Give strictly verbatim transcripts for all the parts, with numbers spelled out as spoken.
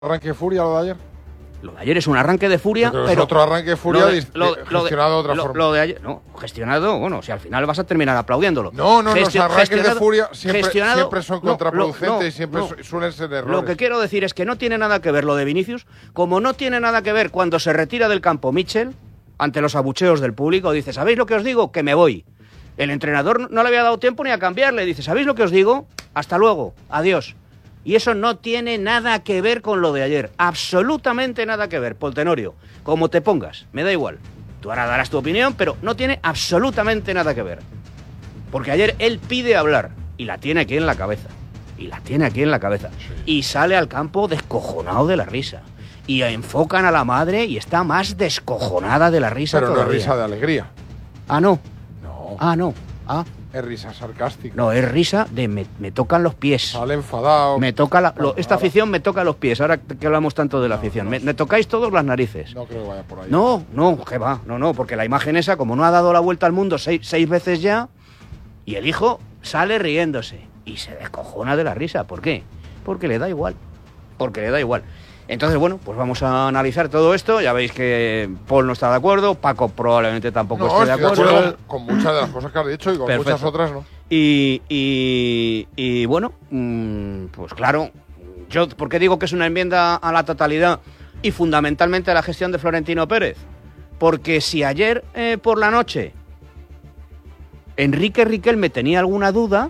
arranque de furia lo de ayer? Lo de ayer es un arranque de furia, pero, pero es otro arranque de furia lo de, lo, gestionado de otra lo, forma. Lo de ayer, no, gestionado, bueno, si al final vas a terminar aplaudiéndolo. No, no, Gestio, los arranques de furia siempre, siempre son no, contraproducentes no, no, y siempre no. suelen ser errores. Lo que quiero decir es que no tiene nada que ver lo de Vinicius, como no tiene nada que ver cuando se retira del campo Mitchell, ante los abucheos del público, dice, ¿sabéis lo que os digo? Que me voy. El entrenador no le había dado tiempo ni a cambiarle, dice, ¿sabéis lo que os digo? Hasta luego, adiós. Y eso no tiene nada que ver con lo de ayer. Absolutamente nada que ver. Poltenorio, como te pongas, me da igual. Tú ahora darás tu opinión, pero no tiene absolutamente nada que ver. Porque ayer él pide hablar y la tiene aquí en la cabeza. Y la tiene aquí en la cabeza. Sí. Y sale al campo descojonado de la risa. Y enfocan a la madre y está más descojonada de la risa Pero todavía. no es risa de alegría. Ah, no. No. Ah, no. Ah. Es risa sarcástica. No, es risa de me, me tocan los pies. Sale enfadado. Me toca la, lo, esta afición me toca los pies, ahora que hablamos tanto de la no, afición. No, me, me tocáis todos las narices. No creo que vaya por ahí. No, no, que va, no, no, porque la imagen esa, como no ha dado la vuelta al mundo seis, seis veces ya, y el hijo sale riéndose y se descojona de la risa. ¿Por qué? Porque le da igual. Porque le da igual. Entonces, bueno, pues vamos a analizar todo esto. Ya veis que Paul no está de acuerdo, Paco probablemente tampoco no, esté de acuerdo. de acuerdo con muchas de las cosas que has dicho y con Perfecto. muchas otras no. Y, y, y bueno, mmm, pues claro, yo, ¿por qué digo que es una enmienda a la totalidad y fundamentalmente a la gestión de Florentino Pérez? Porque si ayer eh, por la noche Enrique Riquelme tenía alguna duda,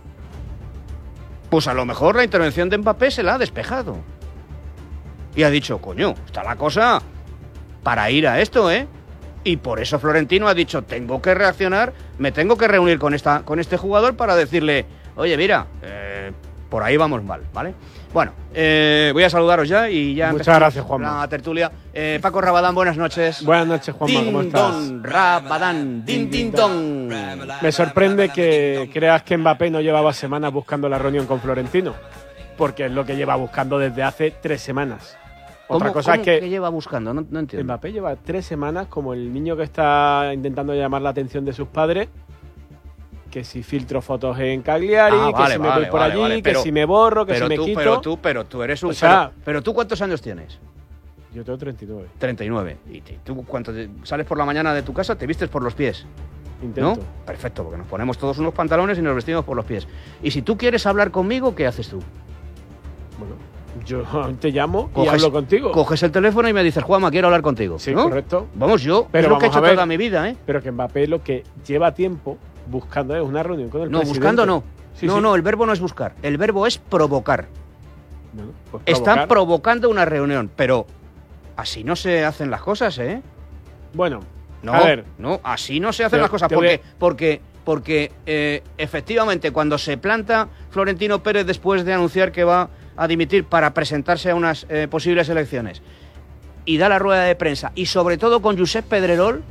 pues a lo mejor la intervención de Mbappé se la ha despejado. Y ha dicho, coño, está la cosa para ir a esto, ¿eh? Y por eso Florentino ha dicho, tengo que reaccionar, me tengo que reunir con esta con este jugador para decirle, oye, mira, eh, por ahí vamos mal, ¿vale? Bueno, eh, voy a saludaros ya y ya Muchas gracias, Juanma. La tertulia. Eh, Paco Rabadán, buenas noches. Buenas noches, Juanma, ¿cómo estás? Din, don, Rabadán, din, din, don. Me sorprende que creas que Mbappé no llevaba semanas buscando la reunión con Florentino, porque es lo que lleva buscando desde hace tres semanas. Otra ¿Cómo, cosa cómo es que, que lleva buscando? No, no entiendo. Mbappé lleva tres semanas como el niño que está intentando llamar la atención de sus padres, que si filtro fotos en Cagliari, ah, que vale, si me vale, voy por vale, allí, vale, que pero, si me borro, que si me tú, quito. Pero tú, pero tú eres un... O sea, pero, pero tú, ¿cuántos años tienes? Yo tengo treinta y nueve. treinta y nueve. ¿Y tú cuando te sales por la mañana de tu casa te vistes por los pies? Intento. ¿No? Perfecto, porque nos ponemos todos unos pantalones y nos vestimos por los pies. Y si tú quieres hablar conmigo, ¿qué haces tú? Bueno, yo te llamo coges, y hablo contigo. Coges el teléfono y me dices, Juanma, quiero hablar contigo. Sí, ¿no? correcto. Vamos, yo, pero es lo que he vamos hecho a ver, toda mi vida, ¿eh? Pero que Mbappé lo que lleva tiempo buscando es una reunión con el no, presidente. No, buscando no. Sí, no, sí. no, el verbo no es buscar. El verbo es provocar. Bueno, pues Están provocando una reunión, pero así no se hacen las cosas, ¿eh? Bueno, no, a ver. No, así no se hacen te, las cosas. Te porque, a... porque, porque eh, efectivamente, cuando se planta Florentino Pérez después de anunciar que va a dimitir para presentarse a unas eh, posibles elecciones y da la rueda de prensa, y sobre todo con Josep Pedrerol,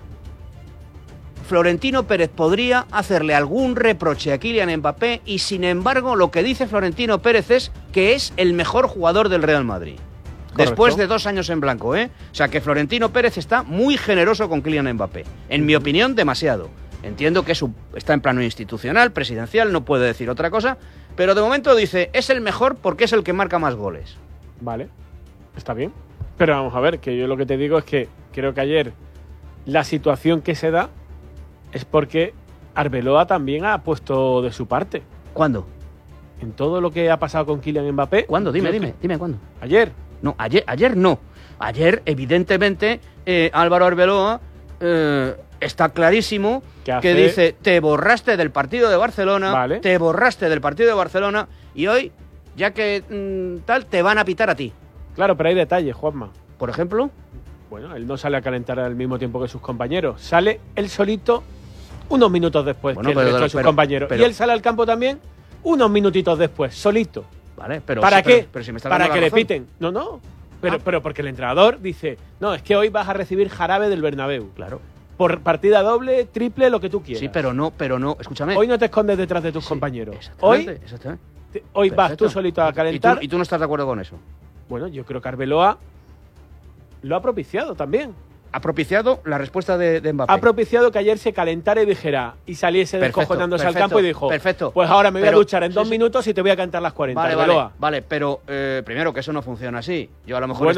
Florentino Pérez podría hacerle algún reproche a Kylian Mbappé y, sin embargo, lo que dice Florentino Pérez es que es el mejor jugador del Real Madrid. Correcto. Después de dos años en blanco, ¿eh? O sea, que Florentino Pérez está muy generoso con Kylian Mbappé. En mi opinión, demasiado. Entiendo que es un, está en plano institucional, presidencial, no puede decir otra cosa, pero de momento dice, es el mejor porque es el que marca más goles. Vale, está bien. Pero vamos a ver, que yo lo que te digo es que creo que ayer la situación que se da es porque Arbeloa también ha puesto de su parte. ¿Cuándo? En todo lo que ha pasado con Kylian Mbappé. ¿Cuándo? Dime, dime, dime cuándo. Ayer. No, ayer, ayer no. Ayer, evidentemente, eh, Álvaro Arbeloa eh, está clarísimo que dice, te borraste del partido de Barcelona, vale. te borraste del partido de Barcelona y hoy, ya que mmm, tal, te van a pitar a ti. Claro, pero hay detalles, Juanma. ¿Por ejemplo? Bueno, él no sale a calentar al mismo tiempo que sus compañeros. Sale él solito unos minutos después bueno, que pero, el resto de sus pero, compañeros. Pero, y él sale al campo también unos minutitos después, solito. Vale, pero... ¿Para sí, qué? Pero, pero si me está Para dando que la le razón. piten. No, no. Pero, ah. pero porque el entrenador dice, no, es que hoy vas a recibir jarabe del Bernabéu. Claro. Por partida doble, triple, lo que tú quieras. Sí, pero no, pero no, escúchame. Hoy no te escondes detrás de tus sí, compañeros. Exactamente, Hoy, exactamente. Te, hoy vas tú solito a calentar. ¿Y tú, ¿Y tú no estás de acuerdo con eso? Bueno, yo creo que Arbeloa lo ha propiciado también. ha propiciado la respuesta de, de Mbappé. Ha propiciado que ayer se calentara y dijera y saliese Perfecto, descojonándose al perfecto, campo y dijo, perfecto. pues ahora me voy Pero- a duchar en sí, dos sí. minutos y te voy a cantar las cuarenta. Vale, Arbeloa. vale, vale, pero eh, primero que eso no funciona así. Yo a lo mejor Bueno,